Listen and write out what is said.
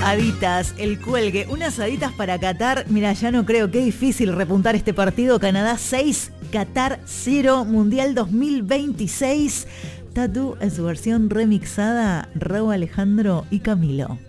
Aditas, el cuelgue, unas aditas para Qatar. Mira, ya no creo, qué difícil repuntar este partido. Canadá 6, Qatar 0, Mundial 2026. Tatu en su versión remixada, Raúl Alejandro y Camilo.